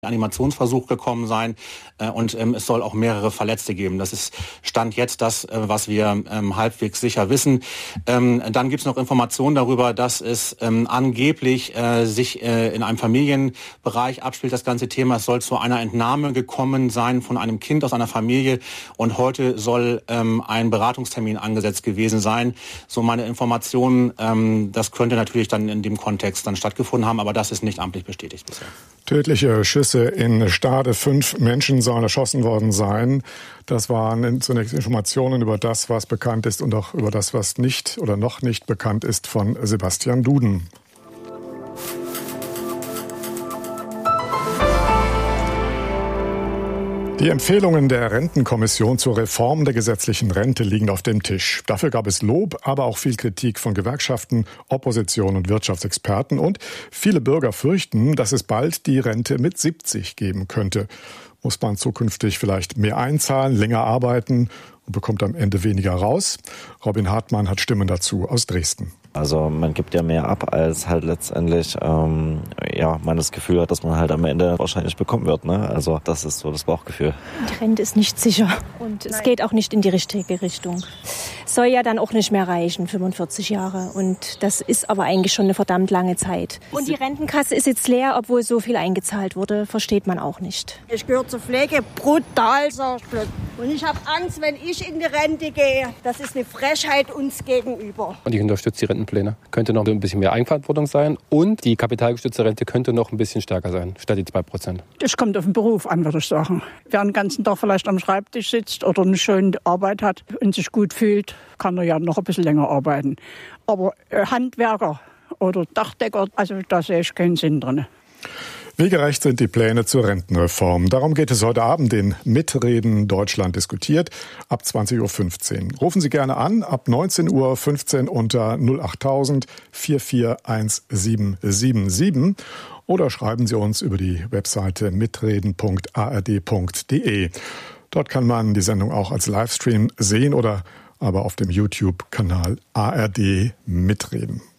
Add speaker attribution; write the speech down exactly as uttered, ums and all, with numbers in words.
Speaker 1: Animationsversuch gekommen sein äh, und ähm, es soll auch mehrere Verletzte geben. Das ist Stand jetzt das, äh, was wir ähm, halbwegs sicher wissen. Ähm, dann gibt es noch Informationen darüber, dass es ähm, angeblich äh, sich äh, in einem Familienbereich abspielt, das ganze Thema. Es soll zu einer Entnahme gekommen sein von einem Kind aus einer Familie und heute soll ähm, ein Beratungstermin angesetzt gewesen sein. So meine Informationen, ähm, das könnte natürlich dann in dem Kontext dann stattgefunden haben, aber das ist nicht amtlich bestätigt bisher.
Speaker 2: Tödliche Schüsse in Stade. Fünf Menschen sollen erschossen worden sein. Das waren zunächst Informationen über das, was bekannt ist und auch über das, was nicht oder noch nicht bekannt ist von Sebastian Duden. Die Empfehlungen der Rentenkommission zur Reform der gesetzlichen Rente liegen auf dem Tisch. Dafür gab es Lob, aber auch viel Kritik von Gewerkschaften, Opposition und Wirtschaftsexperten. Und viele Bürger fürchten, dass es bald die Rente mit siebzig geben könnte. Muss man zukünftig vielleicht mehr einzahlen, länger arbeiten und bekommt am Ende weniger raus? Robin Hartmann hat Stimmen dazu aus Dresden.
Speaker 3: Also man gibt ja mehr ab, als halt letztendlich ähm, ja, man das Gefühl hat, dass man halt am Ende wahrscheinlich bekommen wird. Ne? Also das ist so das Bauchgefühl.
Speaker 4: Die Rente ist nicht sicher und es geht auch nicht in die richtige Richtung. Soll ja dann auch nicht mehr reichen, fünfundvierzig Jahre. Und das ist aber eigentlich schon eine verdammt lange Zeit. Und die Rentenkasse ist jetzt leer, obwohl so viel eingezahlt wurde, versteht man auch nicht.
Speaker 5: Ich gehöre zur Pflege, brutal, sag ich bloß. Und ich habe Angst, wenn ich in die Rente gehe. Das ist eine Frechheit uns gegenüber.
Speaker 6: Und ich unterstütze die Rentenpläne. Könnte noch ein bisschen mehr Eigenverantwortung sein und die kapitalgestützte Rente könnte noch ein bisschen stärker sein, statt die zwei Prozent.
Speaker 7: Das kommt auf den Beruf an, würde ich sagen. Wer den ganzen Tag vielleicht am Schreibtisch sitzt oder eine schöne Arbeit hat und sich gut fühlt, kann er ja noch ein bisschen länger arbeiten. Aber Handwerker oder Dachdecker, also da sehe ich keinen Sinn drin.
Speaker 2: Wie gerecht sind die Pläne zur Rentenreform? Darum geht es heute Abend in Mitreden Deutschland diskutiert ab zwanzig Uhr fünfzehn. Rufen Sie gerne an ab neunzehn Uhr fünfzehn unter null acht null null vier vier eins sieben sieben sieben oder schreiben Sie uns über die Webseite mitreden punkt a r d punkt d e. Dort kann man die Sendung auch als Livestream sehen oder aber auf dem YouTube-Kanal A R D Mitreden.